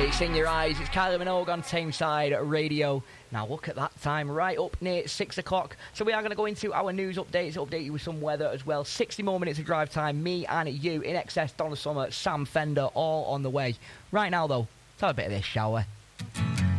It's In Your Eyes. It's Kylie Minogue on Tameside Radio. Now look at that time, right up near 6 o'clock. So we are going to go into our news updates, update you with some weather as well. 60 more minutes of drive time, me and you, In Excess, Donna Summer, Sam Fender, all on the way. Right now though, let's have a bit of this, shall we?